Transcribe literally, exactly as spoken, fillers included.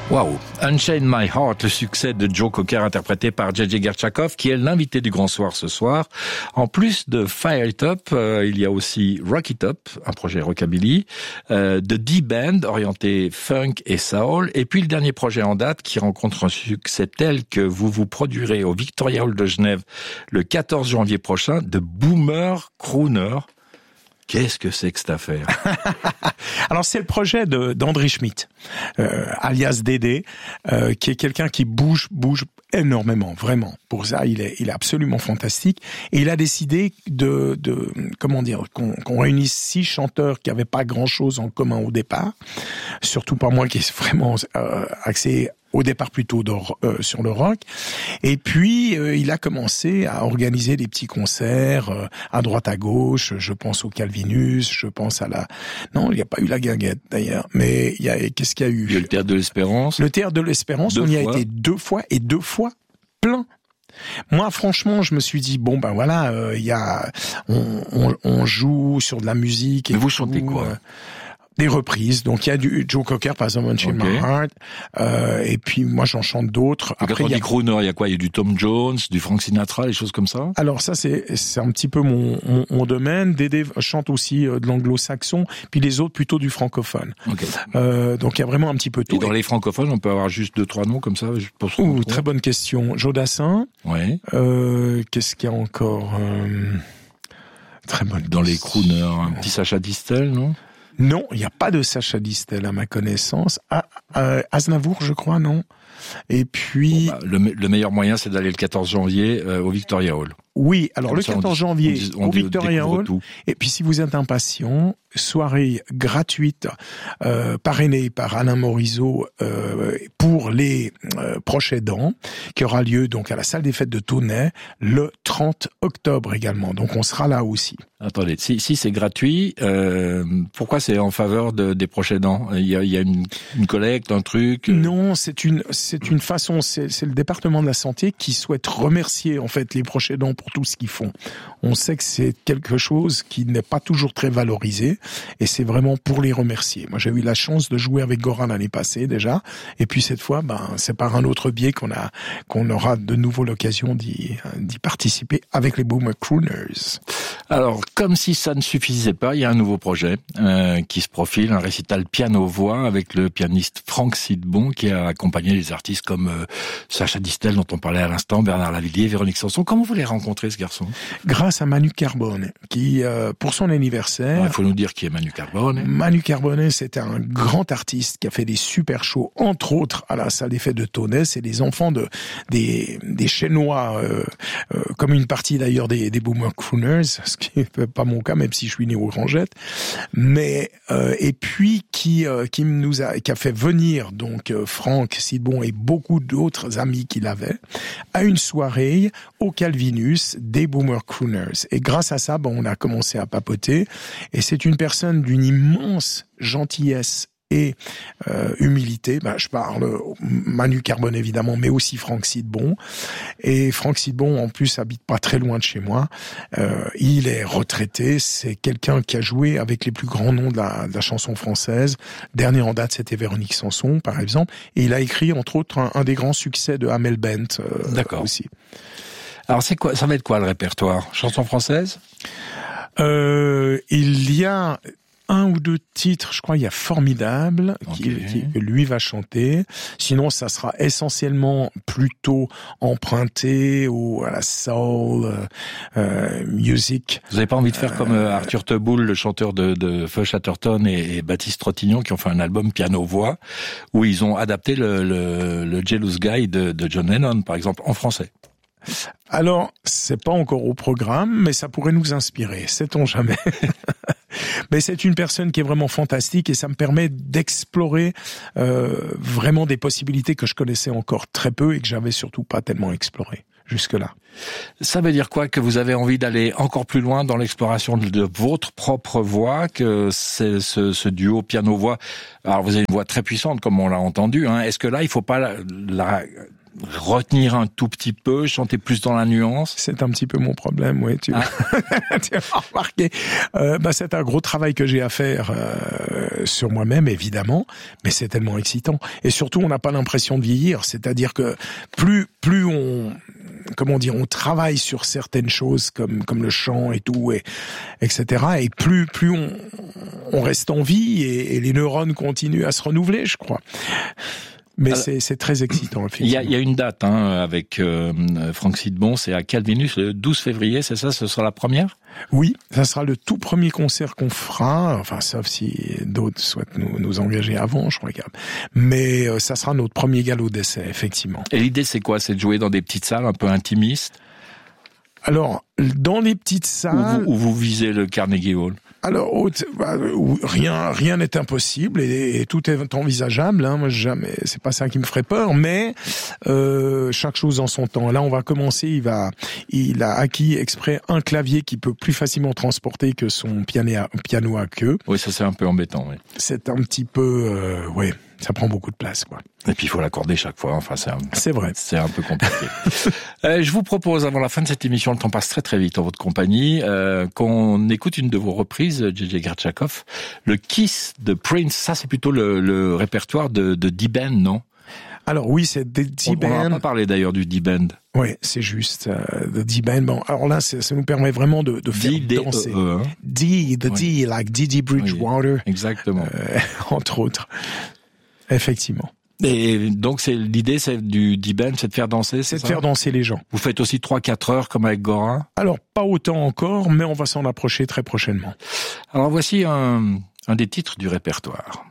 Waouh, Unchain My Heart, le succès de Joe Cocker interprété par J J Gershakov, qui est l'invité du Grand Soir ce soir. En plus de Fire It Up, euh, il y a aussi Rock It Up, un projet rockabilly, euh, de D-Band, orienté funk et soul, et puis le dernier projet en date qui rencontre un succès tel que vous vous produirez au Victoria Hall de Genève le quatorze janvier prochain, de Boomer Crooner. Qu'est-ce que c'est que cette affaire? Alors c'est le projet de d'André Schmidt, euh, alias Dédé, euh, qui est quelqu'un qui bouge, bouge énormément, vraiment. Pour ça, il est, il est absolument fantastique. Et il a décidé de, de comment dire, qu'on, qu'on réunisse six chanteurs qui n'avaient pas grand-chose en commun au départ, surtout pas moi qui est vraiment euh, axé au départ plutôt de, euh, sur le rock. Et puis, euh, il a commencé à organiser des petits concerts euh, à droite à gauche. Je pense au Calvinus, je pense à la... Non, il n'y a pas eu la Guinguette d'ailleurs. Mais il y a... qu'est-ce qu'il y a eu? Il y a le Théâtre de l'Espérance. Le Théâtre de l'Espérance, deux on y a fois. été deux fois et deux fois plein. Moi, franchement, je me suis dit bon ben voilà, il euh, y a, on, on, on joue sur de la musique. Et Mais vous tout, chantez quoi? euh, Des reprises. Donc il y a du Joe Cocker, par exemple, Unchain My Heart, euh, et puis moi j'en chante d'autres. Après, quand on dit crooner, il y a quoi? Il y a du Tom Jones, du Frank Sinatra, des choses comme ça? Alors ça c'est c'est un petit peu mon mon, mon domaine. Dédé chante aussi de l'anglo-saxon, puis les autres plutôt du francophone. Okay. Euh, donc il y a vraiment un petit peu tout. Et dans les francophones, on peut avoir juste deux trois noms comme ça. Je pense Ouh, très bonne question. Jodassin. Ouais. Euh, qu'est-ce qu'il y a encore? Euh, très bonne. Dans les crooners, un petit Sacha Distel, non? Non, il n'y a pas de Sacha Distel à ma connaissance. Ah, euh, Aznavour, je crois, non. Et puis... Bon, bah, le, le meilleur moyen, c'est d'aller le quatorze janvier euh, au Victoria Hall. Oui, alors Comme le ça, quatorze janvier on dit, on au Victoria Hall. Tout. Et puis si vous êtes impatient, soirée gratuite euh, parrainée par Alain Morisot euh, pour les euh, proches aidants, qui aura lieu donc à la salle des fêtes de Tonnet le trente octobre également. Donc on sera là aussi. Attendez, si, si c'est gratuit, euh, pourquoi c'est en faveur de, des proches aidants? Il y a, il y a une, une collecte, un truc? Non, c'est une c'est une façon. C'est, c'est le département de la santé qui souhaite remercier en fait les proches aidants pour tout ce qu'ils font. On sait que c'est quelque chose qui n'est pas toujours très valorisé et c'est vraiment pour les remercier. Moi, j'ai eu la chance de jouer avec Goran l'année passée déjà et puis cette fois, ben c'est par un autre biais qu'on a qu'on aura de nouveau l'occasion d'y d'y participer avec les Boomer Crooners. Alors, comme si ça ne suffisait pas, il y a un nouveau projet euh, qui se profile, un récital piano-voix avec le pianiste Franck Sidbon qui a accompagné les artistes comme euh, Sacha Distel dont on parlait à l'instant, Bernard Lavilliers, Véronique Sanson. Comment vous l'avez rencontré, ce garçon? Grâce à Manu Carbone, qui, euh, pour son anniversaire... Il faut nous dire qui est Manu Carbone. Manu Carbone, c'était un grand artiste qui a fait des super shows, entre autres à la salle des fêtes de Tonnet. C'est des enfants de des, des Chinois, euh, euh, comme une partie d'ailleurs des, des Boomer Crooners, ce qui n'est pas mon cas, même si je suis né au Grangette. Mais euh, et puis qui euh, qui nous a qui a fait venir donc euh, Franck Sidbon et beaucoup d'autres amis qu'il avait à une soirée au Calvinus des Boomer Crooners. Et grâce à ça, bon, on a commencé à papoter. Et c'est une personne d'une immense gentillesse et euh, humilité. Ben, je parle Manu Carbone évidemment, mais aussi Franck Sidbon. Et Franck Sidbon, en plus, habite pas très loin de chez moi. Euh, il est retraité. C'est quelqu'un qui a joué avec les plus grands noms de la, de la chanson française. Dernier en date, c'était Véronique Sanson, par exemple. Et il a écrit, entre autres, un, un des grands succès de Amel Bent euh, D'accord. aussi. Alors, c'est quoi, ça va être quoi le répertoire? Chanson française? Euh, il y a un ou deux titres, je crois, il y a Formidable, okay. qui, qui, que lui va chanter. Sinon, ça sera essentiellement plutôt emprunté au, à la soul, euh, music. Vous n'avez pas envie de faire euh, comme Arthur Teboul, le chanteur de, de Feu Chatterton et, et Baptiste Trottignon, qui ont fait un album piano-voix, où ils ont adapté le, le, le Jealous Guy de, de John Lennon, par exemple, en français? Alors, c'est pas encore au programme, mais ça pourrait nous inspirer, sait-on jamais. Mais c'est une personne qui est vraiment fantastique et ça me permet d'explorer euh, vraiment des possibilités que je connaissais encore très peu et que j'avais surtout pas tellement explorées jusque-là. Ça veut dire quoi? Que vous avez envie d'aller encore plus loin dans l'exploration de votre propre voix, que c'est ce, ce duo piano-voix. Alors vous avez une voix très puissante, comme on l'a entendu. Hein. Est-ce que là, il faut pas la, la retenir un tout petit peu, chanter plus dans la nuance? C'est un petit peu mon problème, oui. Tu, ah. tu as remarqué. Euh, bah, c'est un gros travail que j'ai à faire euh, sur moi-même, évidemment, mais c'est tellement excitant. Et surtout, on n'a pas l'impression de vieillir. C'est-à-dire que plus plus on, comment dire, on travaille sur certaines choses comme comme le chant et tout, et etc. Et plus plus on on reste en vie et, et les neurones continuent à se renouveler, je crois. Mais alors, c'est, c'est très excitant. Il y a, il y a une date hein, avec euh, Franck Sidbon, c'est à Calvinus, le douze février, c'est ça? Ce sera la première? Oui, ça sera le tout premier concert qu'on fera, enfin sauf si d'autres souhaitent nous, nous engager avant, je regarde. Mais euh, ça sera notre premier galop d'essai, effectivement. Et l'idée c'est quoi? C'est de jouer dans des petites salles un peu intimistes? Alors, dans les petites salles... Où vous, où vous visez le Carnegie Hall? Alors, bah, rien, rien n'est impossible et, et tout est envisageable. Hein. Moi, jamais, c'est pas ça qui me ferait peur, mais euh, chaque chose en son temps. Là, on va commencer. Il va, il a acquis exprès un clavier qui peut plus facilement transporter que son piano à, piano à queue. Oui, ça c'est un peu embêtant. Oui. C'est un petit peu, euh, ouais, ça prend beaucoup de place, quoi. Et puis il faut l'accorder chaque fois. Enfin, c'est un, c'est vrai. C'est un peu compliqué. euh, je vous propose, avant la fin de cette émission, le temps passe très très vite en votre compagnie, euh, qu'on écoute une de vos reprises, J J Gartchakov, le Kiss de Prince. Ça, c'est plutôt le, le répertoire de, de D-Band, non? Alors oui, c'est des D-Band. On n'a pas parlé d'ailleurs du D-Band. Oui, c'est juste euh, de D-Band. Bon, alors là, ça nous permet vraiment de, de faire D, danser. D, hein? D, the oui. D, like Didi Bridgewater. Oui, exactement. Euh, entre autres. Effectivement. Et donc c'est l'idée, c'est du D-Band, c'est de faire danser, c'est, c'est de faire danser les gens. Vous faites aussi trois quatre heures comme avec Gorin? Alors pas autant encore, mais on va s'en approcher très prochainement. Alors voici un, un des titres du répertoire.